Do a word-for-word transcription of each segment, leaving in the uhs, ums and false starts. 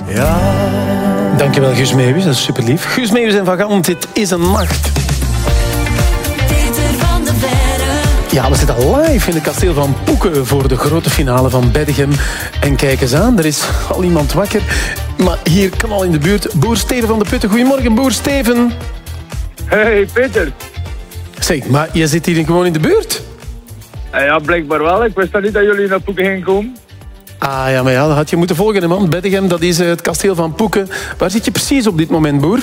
Ja. Dankjewel, Guus Meeuwis, dat is super lief. Guus Meeuwis en Van Gant, dit is een nacht. Ja, we zitten live in het kasteel van Poeken voor de grote finale van Beddegem. En kijk eens aan, er is al iemand wakker. Maar hier kan al in de buurt boer Steven van de Putten. Goedemorgen, boer Steven. Hey, Peter. Zeg, maar je zit hier gewoon in de buurt? Ja, blijkbaar wel. Ik wist dan niet dat jullie naar Poeken gingen komen. Ah ja, maar ja, dat had je moeten volgen, hè, man. Beddegem, dat is het kasteel van Poeken. Waar zit je precies op dit moment, boer?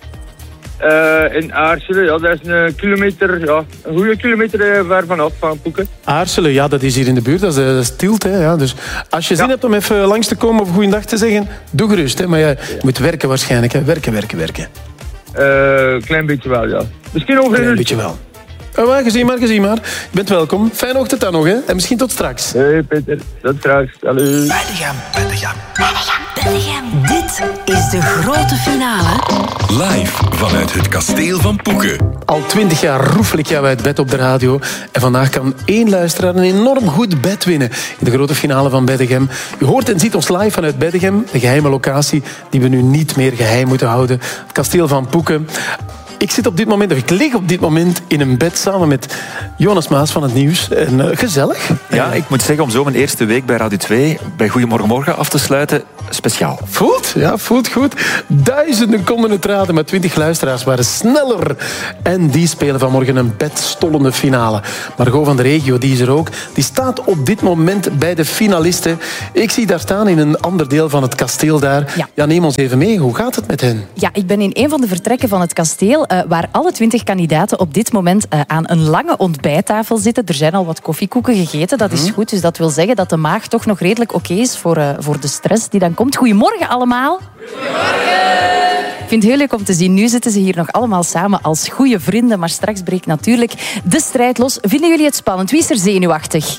Uh, in Aarselen, ja, dat is een kilometer, ja, een goede kilometer uh, ver vanaf van Poeken. Aarselen, ja, dat is hier in de buurt, dat is, uh, dat is Tielt, hè, ja. Dus als je zin ja. hebt om even langs te komen of goeiedag te zeggen, doe gerust, hè. Maar je ja, ja. moet werken waarschijnlijk, hè. Werken, werken, werken. Een uh, klein beetje wel, ja. Misschien over een klein beetje wel. Oh, maar, gezien maar, gezien maar. Je bent welkom. Fijne ochtend dan nog, hè. En misschien tot straks. Hey, Peter. Tot straks. Hallo. Beddegem, Beddegem. Beddegem. Dit is de grote finale. Live vanuit het kasteel van Poeken. Al twintig jaar roefel ik jou uit bed op de radio. En vandaag kan één luisteraar een enorm goed bed winnen in de grote finale van Beddegem. Je hoort en ziet ons live vanuit Beddegem. De geheime locatie die we nu niet meer geheim moeten houden. Het kasteel van Poeken. Ik zit op dit moment, of ik lig op dit moment in een bed samen met Jonas Maas van het Nieuws. En uh, gezellig. Ja, ik moet zeggen, om zo mijn eerste week bij Radio twee, bij Goedemorgen Morgen af te sluiten, speciaal. Voelt, ja, voelt goed. Duizenden konden het raden, maar twintig luisteraars waren sneller. En die spelen vanmorgen een bedstollende finale. Margot van de Regio, die is er ook. Die staat op dit moment bij de finalisten. Ik zie daar staan in een ander deel van het kasteel daar. Ja, ja neem ons even mee. Hoe gaat het met hen? Ja, ik ben in een van de vertrekken van het kasteel, Uh, waar alle twintig kandidaten op dit moment uh, aan een lange ontbijttafel zitten. Er zijn al wat koffiekoeken gegeten, dat is goed. Dus dat wil zeggen dat de maag toch nog redelijk oké is voor, uh, voor de stress die dan komt. Goedemorgen allemaal. Goedemorgen. Ik vind het heel leuk om te zien. Nu zitten ze hier nog allemaal samen als goede vrienden. Maar straks breekt natuurlijk de strijd los. Vinden jullie het spannend? Wie is er zenuwachtig?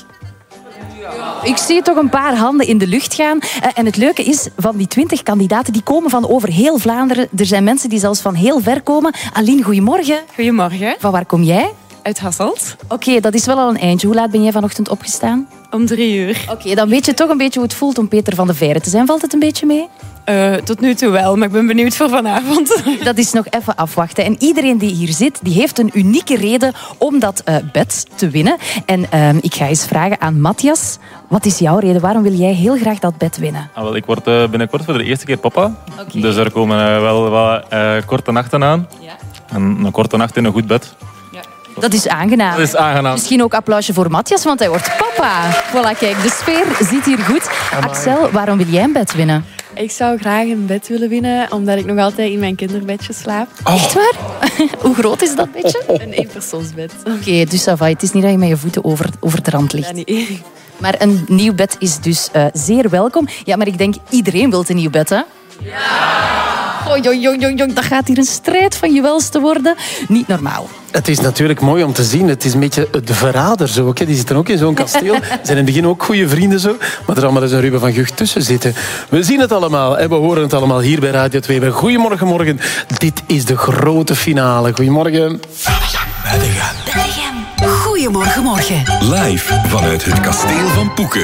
Ik zie toch een paar handen in de lucht gaan. Uh, en het leuke is, van die twintig kandidaten, die komen van over heel Vlaanderen. Er zijn mensen die zelfs van heel ver komen. Aline, goedemorgen. Goedemorgen. Van waar kom jij? Uit Hasselt. Oké, okay, dat is wel al een eindje. Hoe laat ben jij vanochtend opgestaan? Om drie uur. Oké, okay, dan weet je toch een beetje hoe het voelt om Peter van de Veire te zijn. Valt het een beetje mee? Uh, tot nu toe wel, maar ik ben benieuwd voor vanavond. Dat is nog even afwachten. En iedereen die hier zit, die heeft een unieke reden om dat uh, bed te winnen. En uh, ik ga eens vragen aan Matthias. Wat is jouw reden? Waarom wil jij heel graag dat bed winnen? Ah, wel, ik word uh, binnenkort voor de eerste keer papa. Okay. Dus er komen uh, wel wat uh, korte nachten aan. Ja. En een korte nacht in een goed bed. Dat is aangenaam. Dat is aangenaam. Misschien ook applausje voor Matthias, want hij wordt papa. Voilà, kijk, de sfeer zit hier goed. Amai. Axel, waarom wil jij een bed winnen? Ik zou graag een bed willen winnen, omdat ik nog altijd in mijn kinderbedje slaap. Oh. Echt waar? Hoe groot is dat bedje? Een eenpersoonsbed. Oké, okay, dus ça va. Het is niet dat je met je voeten over, over de rand ligt. Ja, niet. Maar een nieuw bed is dus uh, zeer welkom. Ja, maar ik denk, iedereen wil een nieuw bed, hè? Ja! Oh, jong, jong, jong, jong, dat gaat hier een strijd van je welste worden. Niet normaal. Het is natuurlijk mooi om te zien. Het is een beetje de verraders ook. Hè. Die zitten ook in zo'n kasteel. Ze zijn in het begin ook goede vrienden zo. Maar er zal maar eens een Ruben van Gucht tussen zitten. We zien het allemaal en we horen het allemaal hier bij Radio twee. Bij Goedemorgen Morgen. Dit is de grote finale. Goedemorgen. Beddegem. Beddegem. Goedemorgen Morgen. Live vanuit het kasteel van Poeken.